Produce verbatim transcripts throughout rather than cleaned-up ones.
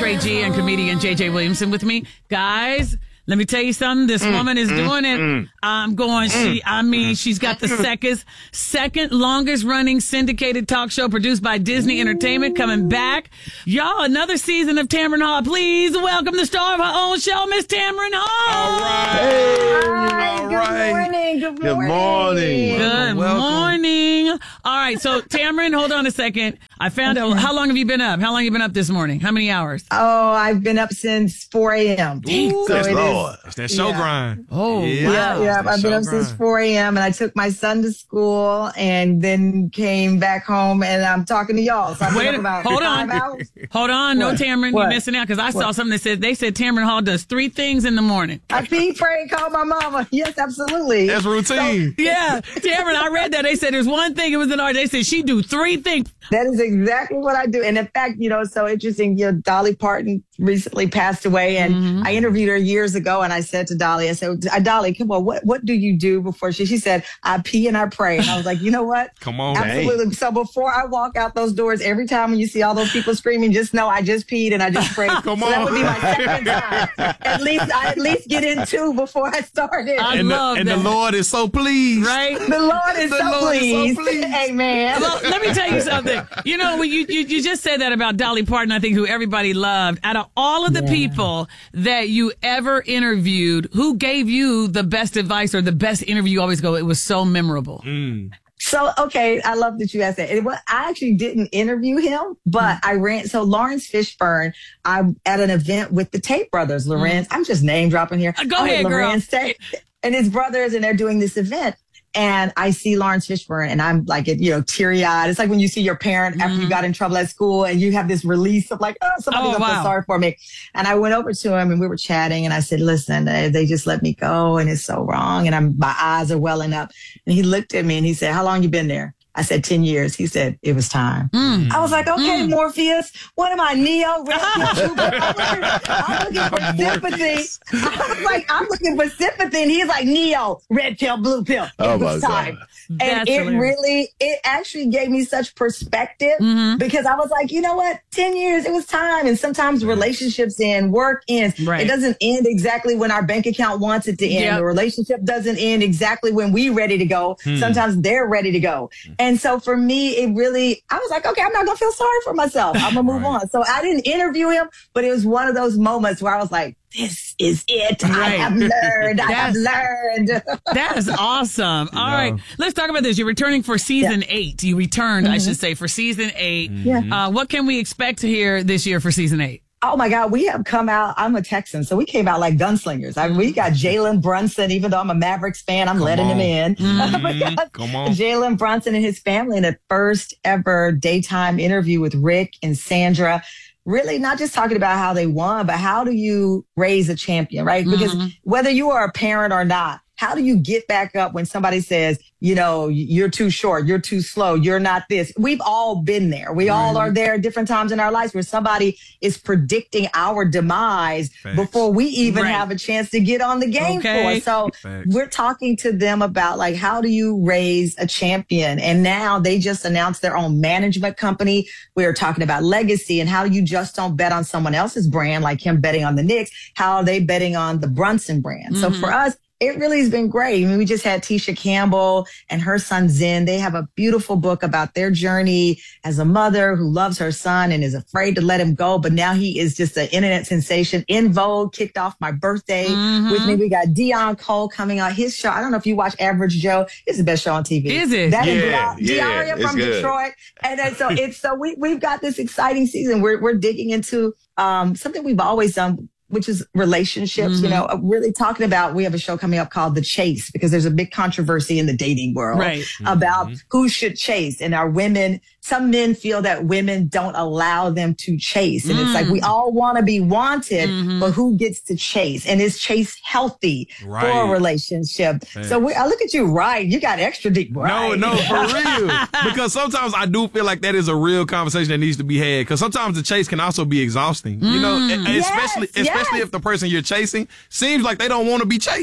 Trey G and comedian J J Williamson with me. Guys, let me tell you something. This mm, woman is mm, doing it. Mm, I'm going, she, I mean, she's got the second, second longest running syndicated talk show produced by Disney Entertainment coming back. Y'all, another season of Tamron Hall. Please welcome the star of her own show, Miss Tamron Hall. All right. Hey, Hi, all good right. morning. Good Good morning. morning. Good Welcome. morning. All right. So, Tamron, hold on a second. I found out, how long have you been up? How long have you been up this morning? How many hours? Oh, I've been up since four a.m. Ooh, So that's it is- Lord. It's that show Yeah. grind. Oh, Yeah. wow. Yeah, yeah. I've been up since four a.m. and I took my son to school and then came back home and I'm talking to y'all. So I've Wait, been up about hold five on. hours. Hold on. No, What? Tamron, What? you're missing out because I saw What? something that said, they said Tamron Hall does three things in the morning. I pee, pray, call my mama. Yes, absolutely. That's routine. Yeah, Tamron, I read that. They said there's one thing. It was an art. They said she do three things. That is exactly what I do. And in fact, you know, it's so interesting. You know, Dolly Parton recently passed away and Mm-hmm. I interviewed her years ago and I said to Dolly, I said, Dolly, come on, what, what do you do before she, she said, I pee and I pray. And I was like, you know what? Come on. Absolutely. So before I walk out those doors, every time when you see all those people screaming, just know I just peed and I just prayed. Come so that on. would be my second time. At least I at least get in two before I started. I And, the, love and the that. Lord is so pleased. Right? the Lord is The so Lord is so pleased. pleased. Amen. Well, let me tell you something. You know, when you, you you just said that about Dolly Parton, I think, who everybody loved. Out of all of the Yeah. people that you ever interviewed, who gave you the best advice or the best interview? You always go, it was so memorable. Mm. So, okay, I love that you asked that. It, was- I actually didn't interview him, but I ran. So Lawrence Fishburne, I'm at an event with the Tate brothers, Lorenz. I'm just name dropping here. Go I'm with ahead, girl. Lorenz Tate and his brothers, and they're doing this event. And I see Lawrence Fishburne and I'm like, you know, teary eyed. It's like when you see your parent after you got in trouble at school and you have this release of like, oh, somebody's Oh, gonna wow. feel sorry for me. And I went over to him and we were chatting and I said, listen, uh, they just let me go and it's so wrong. And I'm, my eyes are welling up. And he looked at me and he said, how long you been there? I said, ten years. He said, it was time. Mm. I was like, okay, Morpheus, what am I, Neo? Red Pill, Blue Pill? I'm looking, I'm looking for Morpheus. sympathy. I was like, I'm looking for sympathy. And he's like, Neo, red pill, blue pill. It Oh, was my time. God. And That's it hilarious. really, it actually gave me such perspective Mhm. because I was like, you know what? ten years, it was time. And sometimes relationships end, work ends. Right. It doesn't end exactly when our bank account wants it to end. Yep. The relationship doesn't end exactly when we ready to go. Sometimes they're ready to go. And so for me, it really, I was like, okay, I'm not going to feel sorry for myself. I'm going to move Right. on. So I didn't interview him, but it was one of those moments where I was like, this is it. I Right. have learned. I have learned. That is awesome. All Yeah. right. Let's talk about this. You're returning for season eight. You returned, I should say, for season eight. Yeah. Uh, what can we expect to hear this year for season eight? Oh my God, we have come out. I'm a Texan, so we came out like gunslingers. I mean, we got Jalen Brunson, even though I'm a Mavericks fan, I'm letting on. him in. We got Come on. Jalen Brunson and his family in the first ever daytime interview with Rick and Sandra. Really not just talking about how they won, but how do you raise a champion, right? Because whether you are a parent or not, how do you get back up when somebody says, you know, you're too short, you're too slow, you're not this? We've all been there. We all are there at different times in our lives where somebody is predicting our demise Facts. before we even Right. have a chance to get on the game Okay. floor. So Facts. we're talking to them about like, how do you raise a champion? And now they just announced their own management company. We were talking about legacy and how you just don't bet on someone else's brand, like him betting on the Knicks. How are they betting on the Brunson brand? So for us, it really has been great. I mean, we just had Tisha Campbell and her son Zen. They have a beautiful book about their journey as a mother who loves her son and is afraid to let him go. But now he is just an internet sensation. In Vogue kicked off my birthday with me. We got Dion Cole coming on his show. I don't know if you watch Average Joe. It's the best show on T V. Is it? That is Yeah, Di- yeah, Diaria it's from good. Detroit. And then, so it's so we we've got this exciting season. We're we're digging into um something we've always done, which is relationships, Mm-hmm. you know, really talking about, we have a show coming up called The Chase, because there's a big controversy in the dating world Right. about who should chase. And our women, some men feel that women don't allow them to chase. And it's like, we all want to be wanted, Mm-hmm. but who gets to chase? And is chase healthy for a Right. relationship? So we, I look at you, right? You got extra deep, right? No, no, for real. Because sometimes I do feel like that is a real conversation that needs to be had. Because sometimes the chase can also be exhausting. You know, and- and Yes, especially especially yes. if the person you're chasing seems like they don't want to be chased.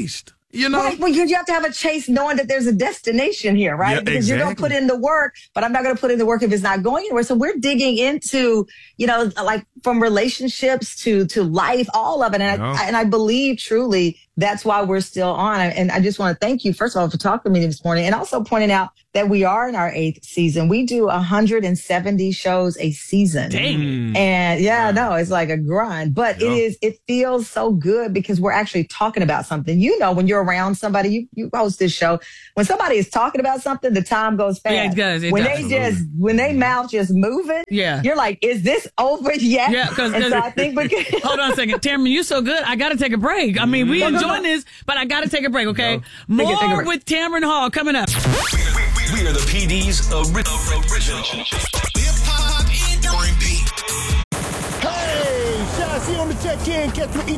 You know, right? Well, you have to have a chase knowing that there's a destination here, right? Yeah, because exactly. you're going to put in the work, but I'm not going to put in the work if it's not going anywhere. So we're digging into, you know, like from relationships to to life, all of it. And yeah. I and I believe truly that's why we're still on. And I just want to thank you, first of all, for talking to me this morning and also pointing out that we are in our eighth season. We do one hundred seventy shows a season. Dang. And yeah, no, it's like a grind, but Yeah. it is, it feels so good because we're actually talking about something. You know, when you're around somebody, you, you host this show, when somebody is talking about something, the time goes fast. Yeah, it does. It when does. they just, when they mouth just moving, Yeah. you're like, is this over yet? Yeah, because and so I think we can. hold on a second, Tamron, you so good. I got to take a break. I mean, we No, no, enjoying no. this, but I got to take a break. Okay, No. more Take it, take a break. with Tamron Hall coming up. We are the P D's original. Hip hop and R and B. Hey, Shasty on the check-in. Catch me each